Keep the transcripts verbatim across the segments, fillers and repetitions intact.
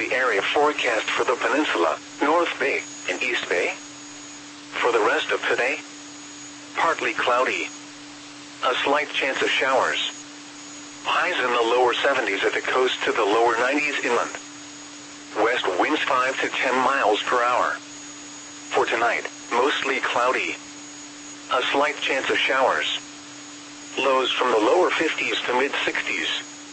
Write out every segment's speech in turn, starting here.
the area forecast for the peninsula, North Bay, and East Bay. For the rest of today, partly cloudy. A slight chance of showers. Highs in the lower seventies at the coast to the lower nineties inland. West winds five to ten miles per hour. For tonight, mostly cloudy. A slight chance of showers. Lows from the lower fifties to mid sixties.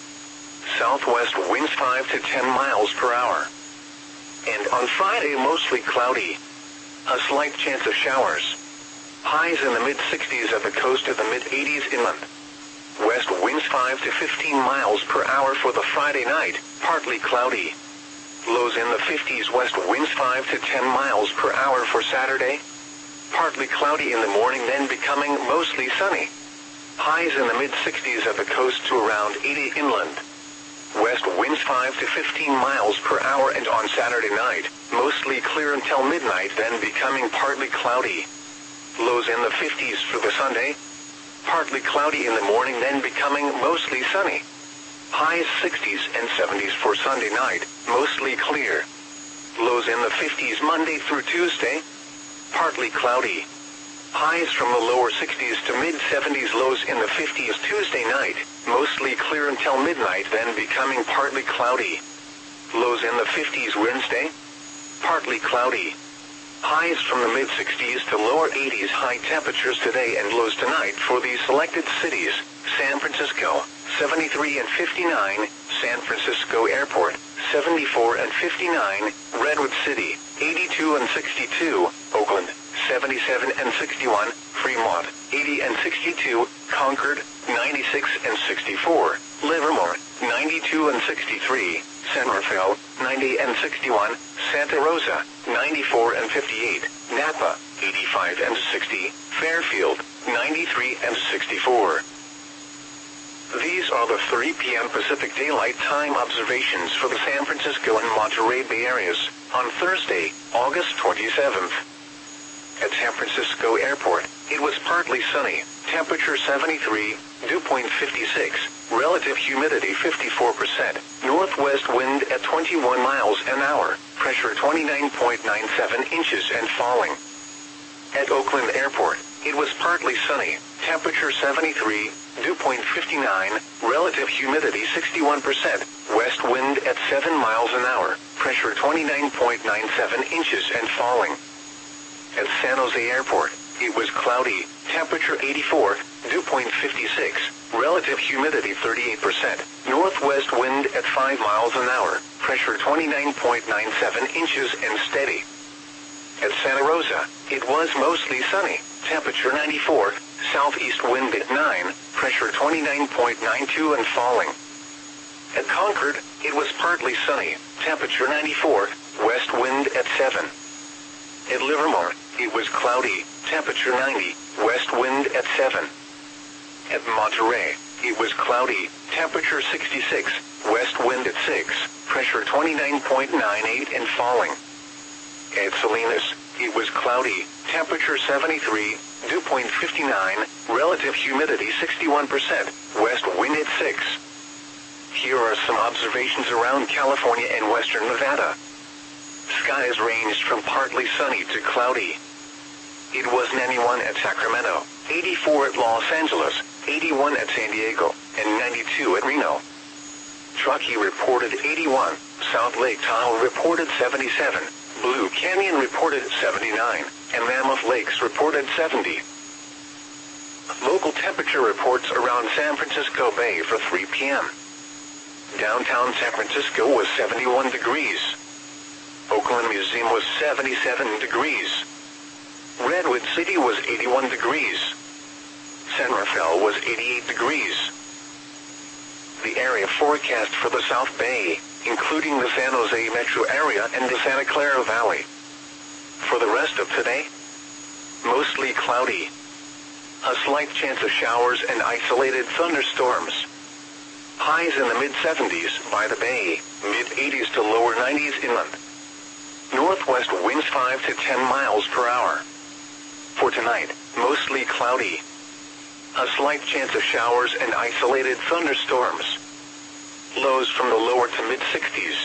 Southwest winds five to ten miles per hour. And on Friday, mostly cloudy. A slight chance of showers. Highs in the mid sixties at the coast to the mid eighties inland. West winds five to fifteen miles per hour for the Friday night, partly cloudy. Lows in the fifties. West winds five to ten miles per hour for Saturday. Partly cloudy in the morning, then becoming mostly sunny. Highs in the mid sixties at the coast to around eighty inland. West winds five to fifteen miles per hour, and on Saturday night, mostly clear until midnight, then becoming partly cloudy. Lows in the fifties for the Sunday. Partly cloudy in the morning, then becoming mostly sunny. Highs sixties and seventies for Sunday night, mostly clear. Lows in the fifties Monday through Tuesday. Partly cloudy. Highs from the lower sixties to mid seventies. Lows in the fifties Tuesday night, mostly clear until midnight, then becoming partly cloudy. Lows in the fifties Wednesday. Partly cloudy. Highs from the mid sixties to lower eighties. High temperatures today and lows tonight for these selected cities: San Francisco, seventy-three and fifty-nine, San Francisco Airport, seventy-four and fifty-nine, Redwood City, eighty-two and sixty-two, Oakland, seventy-seven and sixty-one, Fremont, eighty and sixty-two, Concord, ninety-six and sixty-four, Livermore, ninety-two and sixty-three, San Rafael, ninety and sixty-one, Santa Rosa, ninety-four and fifty-eight, Napa, eighty-five and sixty, Fairfield, ninety-three and sixty-four. These are the three p m Pacific Daylight Time observations for the San Francisco and Monterey Bay areas on Thursday, August twenty-seventh. At San Francisco Airport, it was partly sunny, temperature seventy-three, dew point fifty-six, relative humidity fifty-four percent, northwest wind at twenty-one miles an hour, pressure twenty-nine point nine seven inches and falling. At Oakland Airport, it was partly sunny, temperature seventy-three, dew point fifty-nine, relative humidity sixty-one percent, west wind at seven miles an hour, pressure twenty-nine point nine seven inches and falling. At San Jose Airport, it was cloudy, temperature eighty-four, dew point fifty-six, relative humidity thirty-eight percent, northwest wind at five miles an hour, pressure twenty-nine point nine seven inches and steady. At Santa Rosa, it was mostly sunny, temperature ninety-four, southeast wind at nine, pressure twenty-nine point nine two and falling. At Concord, it was partly sunny, temperature ninety-four, west wind at seven. At Livermore, it was cloudy, temperature ninety, west wind at seven. At Monterey, it was cloudy, temperature sixty-six, west wind at six, pressure twenty-nine point nine eight and falling. At Salinas, it was cloudy, temperature seventy-three, dew point fifty-nine, relative humidity sixty-one percent, west wind at six. Here are some observations around California and western Nevada. Skies ranged from partly sunny to cloudy. It was ninety-one at Sacramento, eighty-four at Los Angeles, eighty-one at San Diego, and ninety-two at Reno. Truckee reported eighty-one, South Lake Tahoe reported seventy-seven, Blue Canyon reported seventy-nine, and Mammoth Lakes reported seventy. Local temperature reports around San Francisco Bay for three p m Downtown San Francisco was seventy-one degrees. Oakland Museum was seventy-seven degrees. Redwood City was eighty-one degrees. San Rafael was eighty-eight degrees. The area forecast for the South Bay, including the San Jose metro area and the Santa Clara Valley. For the rest of today, mostly cloudy. A slight chance of showers and isolated thunderstorms. Highs in the mid seventies by the bay, mid eighties to lower nineties inland. Northwest winds five to ten miles per hour. For tonight, mostly cloudy. A slight chance of showers and isolated thunderstorms. Lows from the lower to mid sixties.